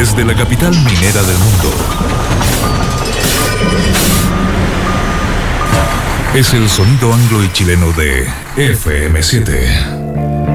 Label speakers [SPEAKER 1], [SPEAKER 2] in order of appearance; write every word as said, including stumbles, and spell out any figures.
[SPEAKER 1] Desde la capital minera del mundo. Es el sonido anglo y chileno de F M siete.